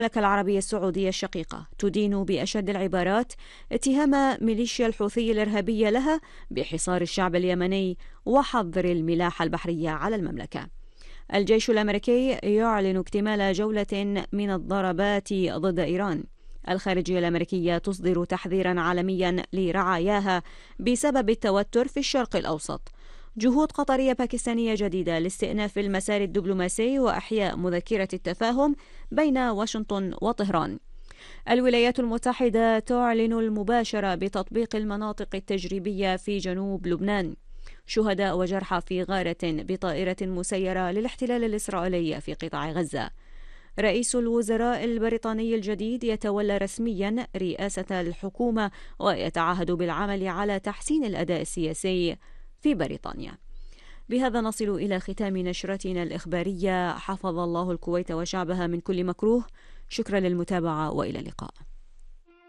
المملكة العربية السعودية الشقيقة تدين بأشد العبارات اتهام ميليشيا الحوثي الإرهابية لها بحصار الشعب اليمني وحظر الملاحة البحرية على المملكة. الجيش الأمريكي يعلن اكتمال جولة من الضربات ضد إيران. الخارجية الأمريكية تصدر تحذيرا عالميا لرعاياها بسبب التوتر في الشرق الأوسط. جهود قطرية باكستانية جديدة لاستئناف المسار الدبلوماسي وإحياء مذكرة التفاهم بين واشنطن وطهران. الولايات المتحدة تعلن المباشرة بتطبيق المناطق التجريبية في جنوب لبنان. شهداء وجرحى في غارة بطائرة مسيرة للاحتلال الإسرائيلي في قطاع غزة. رئيس الوزراء البريطاني الجديد يتولى رسميا رئاسة الحكومة ويتعهد بالعمل على تحسين الأداء السياسي في بريطانيا. بهذا نصل إلى ختام نشرتنا الإخبارية. حفظ الله الكويت وشعبها من كل مكروه. شكرا للمتابعة وإلى اللقاء.